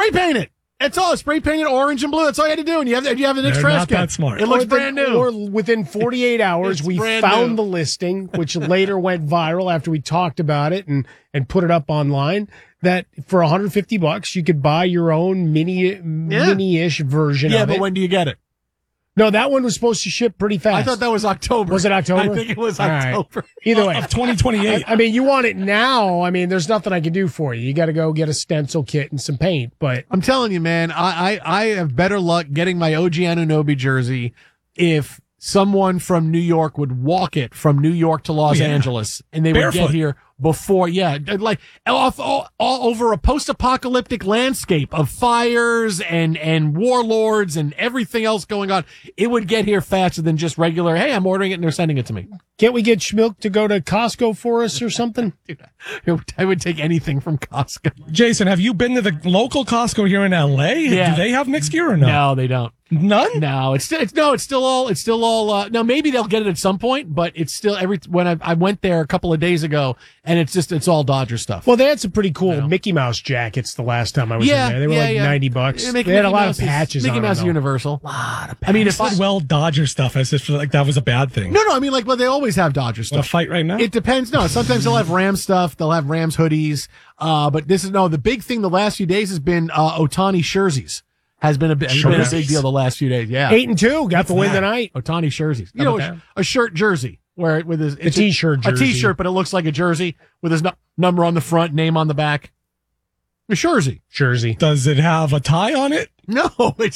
spray paint it. It's all spray painted orange and blue. That's all you had to do, and you have the next trash can. Not that smart. It looks brand new. Or within 48 hours, we found the listing, which later went viral after we talked about it and put it up online. That for $150, you could buy your own mini-ish version of it. Yeah, but when do you get it? No, that one was supposed to ship pretty fast. I thought that was October. Was it October? I think it was October. Right. Either way. Of 2028. I mean, you want it now. I mean, there's nothing I can do for you. You got to go get a stencil kit and some paint. But I'm telling you, man, I have better luck getting my OG Anunoby jersey if someone from New York would walk it from New York to Los Angeles, and they would get here before, like all over a post-apocalyptic landscape of fires and warlords and everything else going on. It would get here faster than just regular, hey, I'm ordering it and they're sending it to me. Can't we get Schmilk to go to Costco for us or something? Dude, I would take anything from Costco. Jason, have you been to the local Costco here in LA? Yeah. Do they have mixed gear or no? No, they don't. None? No, it's still all, no, maybe they'll get it at some point, but it's still when I went there a couple of days ago, and it's all Dodger stuff. Well, they had some pretty cool Mickey Mouse jackets the last time I was in there. They were like $90. They had a lot of patches on them. Mickey Mouse Universal. A lot of patches. I mean, if Dodger stuff, as if like that was a bad thing. No, I mean, like, well, they always have Dodger stuff. A fight right now? It depends. No, sometimes they'll have Rams stuff. They'll have Rams hoodies. But the big thing the last few days has been Ohtani jerseys. Has been a big deal the last few days. Yeah. 8-2. Got the win tonight. Ohtani jerseys. You know, a shirt jersey where with his a t-shirt jersey. A t-shirt, but it looks like a jersey with his number on the front, name on the back. A jersey. Does it have a tie on it? No,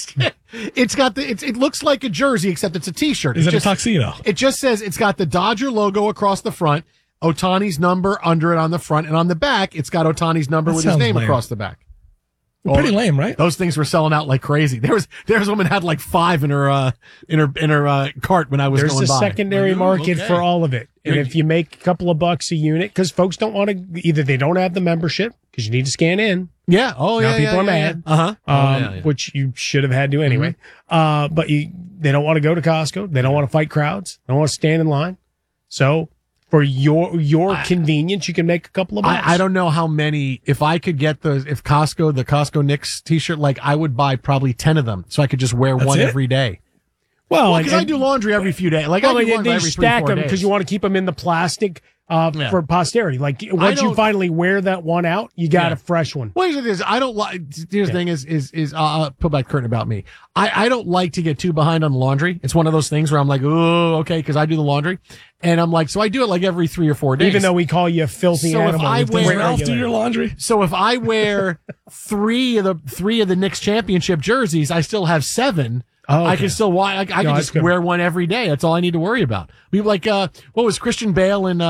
it's got it looks like a jersey except it's a t-shirt. Is it a tuxedo? It just says it's got the Dodger logo across the front, Ohtani's number under it on the front, and on the back it's got Ohtani's number with his name across the back. Pretty lame, right? Those things were selling out like crazy. There was a woman had like 5 in her cart when I was going by. There's a secondary market for all of it, and if you make a couple of bucks a unit, because folks don't want to either they don't have the membership because you need to scan in. Yeah. Now people are mad. Which you should have had to anyway. But they don't want to go to Costco. They don't want to fight crowds. They don't want to stand in line. So for your convenience, you can make a couple of bucks. I don't know how many. If I could get the Costco Knicks t-shirt, like I would buy probably 10 of them, so I could just wear one every day. Well, because I do laundry every few days. Like I do laundry every 3-4 days. They stack them because you want to keep them in the plastic for posterity. Like once you finally wear that one out, you got a fresh one. Well, here's the thing. I don't like. Here's the thing is pull back the curtain about me. I don't like to get too behind on laundry. It's one of those things where I'm like, oh, okay, because I do the laundry, and I'm like, so I do it like every 3 or 4 days. Even though we call you a filthy animal. Where else do your laundry? So if I wear 3 of the Knicks championship jerseys, I still have 7. Oh, okay. I can still I can just wear one every day. That's all I need to worry about. We like what was Christian Bale in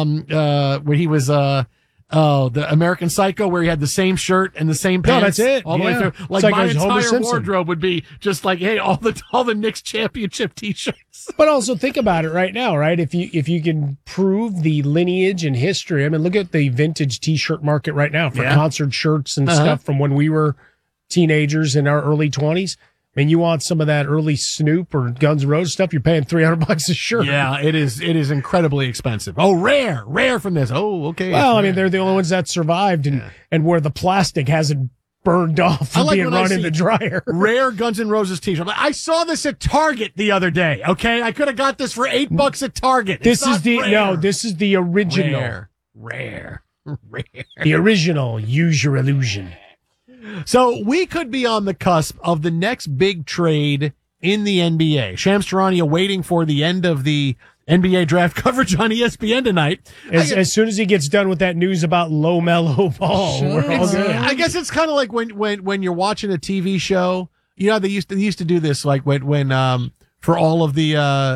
where he was the American Psycho, where he had the same shirt and the same pants. No, that's it. All the way through. Like my entire wardrobe would be just like, hey, all the Knicks championship t-shirts. But also think about it right now, right? If you can prove the lineage and history, I mean, look at the vintage t-shirt market right now for concert shirts and stuff from when we were teenagers in our early 20s. I mean, you want some of that early Snoop or Guns N' Roses stuff, you're paying $300 a shirt. Yeah, it is incredibly expensive. Oh, rare from this. Oh, okay. Well, I mean, they're the only ones that survived and where the plastic hasn't burned off from being run in the dryer. Rare Guns N' Roses t-shirt. I saw this at Target the other day, okay? I could have got this for $8 at Target. This is the original. Rare. The original, Use Your Illusion. So we could be on the cusp of the next big trade in the NBA. Shams Charania waiting for the end of the NBA draft coverage on ESPN tonight. As soon as he gets done with that news about LaMelo Ball, we're all good. I guess it's kind of like when you're watching a TV show. You know, they used to do this like when for all of the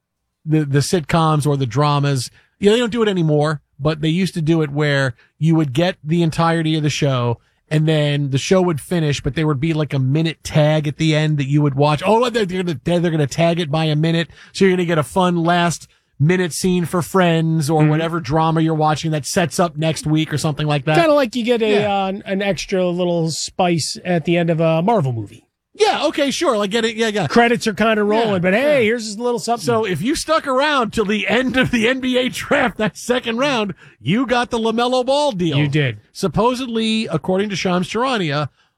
sitcoms or the dramas. You know, they don't do it anymore, but they used to do it where you would get the entirety of the show. And then the show would finish, but there would be like a minute tag at the end that you would watch. Oh, they're gonna tag it by a minute, so you're gonna get a fun last minute scene for Friends or whatever drama you're watching that sets up next week or something like that. Kind of like you get an extra little spice at the end of a Marvel movie. Yeah, okay, sure. Like get it. Yeah. Credits are kind of rolling, but hey, here's a little something. So if you stuck around till the end of the NBA draft, that second round, you got the LaMelo Ball deal. You did. Supposedly, according to Shams Charania,